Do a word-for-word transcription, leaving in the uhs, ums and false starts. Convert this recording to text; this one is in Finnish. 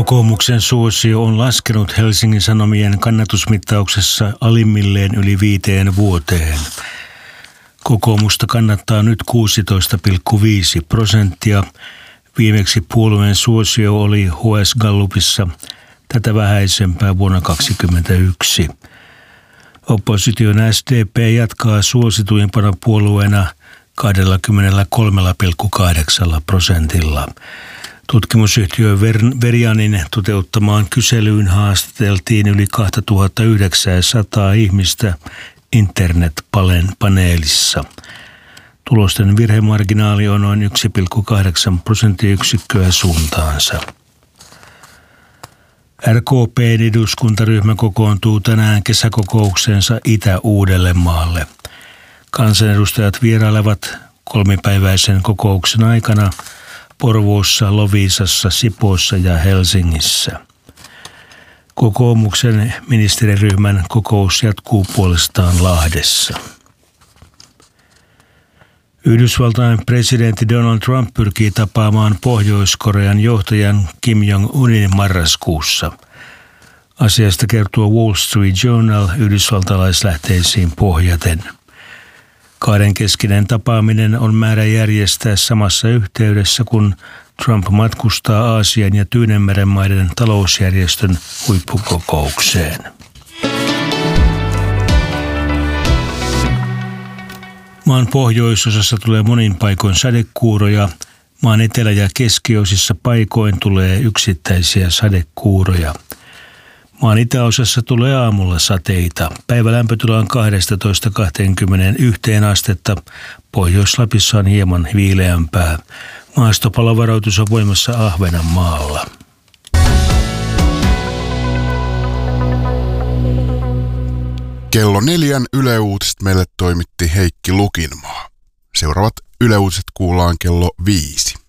Kokoomuksen suosio on laskenut Helsingin Sanomien kannatusmittauksessa alimmilleen yli viiteen vuoteen. Kokoomusta kannattaa nyt kuusitoista pilkku viisi prosenttia. Viimeksi puolueen suosio oli H S Gallupissa tätä vähäisempää vuonna kaksituhattakaksikymmentäyksi. Opposition S D P jatkaa suosituimpana puolueena kaksikymmentäkolme pilkku kahdeksan prosentilla. Tutkimusyhtiö Verianin toteuttamaan kyselyyn haastateltiin yli kaksituhattayhdeksänsataa ihmistä internetpaneelissa. Tulosten virhemarginaali on noin yksi pilkku kahdeksan prosenttiyksikköä suuntaansa. R K P:n eduskuntaryhmä kokoontuu tänään kesäkokouksensa Itä-Uudellemaalle. Kansanedustajat vierailevat kolmipäiväisen kokouksen aikana Porvoossa, Loviisassa, Sipoossa ja Helsingissä. Kokoomuksen ministeriryhmän kokous jatkuu puolestaan Lahdessa. Yhdysvaltain presidentti Donald Trump pyrkii tapaamaan Pohjois-Korean johtajan Kim Jong-unin marraskuussa. Asiasta kertoo Wall Street Journal yhdysvaltalaislähteisiin pohjaten. Kahdenkeskinen tapaaminen on määrä järjestää samassa yhteydessä, kun Trump matkustaa Aasian ja Tyynenmeren maiden talousjärjestön huippukokoukseen. Maan pohjoisosassa tulee monin paikoin sadekuuroja. Maan etelä- ja keskiosissa paikoin tulee yksittäisiä sadekuuroja. Maan itäosassa tulee aamulla sateita. Päivälämpötila on kaksitoista kaksikymmentäyksi astetta. Pohjois-Lapissa on hieman viileämpää. Maastopalovaroitus on voimassa Ahvenanmaalla. Kello neljän Yle Uutiset meille toimitti Heikki Lukinmaa. Seuraavat Yle Uutiset kuullaan kello viisi.